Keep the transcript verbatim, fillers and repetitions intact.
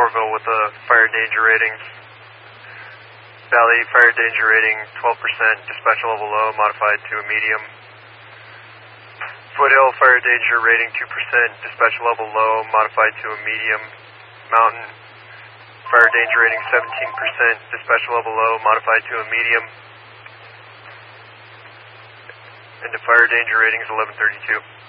Orville with a fire danger rating. Valley fire danger rating twelve percent, dispatch level low, modified to a medium. Foothill fire danger rating two percent, dispatch level low, modified to a medium. Mountain fire danger rating seventeen percent, dispatch level low, modified to a medium. And the fire danger rating is eleven thirty-two.